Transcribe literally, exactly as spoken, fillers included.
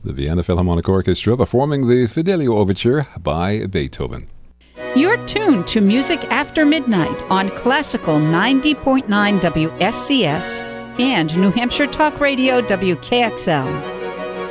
The Vienna Philharmonic Orchestra performing the Fidelio Overture by Beethoven. You're tuned to Music After Midnight on Classical ninety point nine W S C S and New Hampshire Talk Radio W K X L.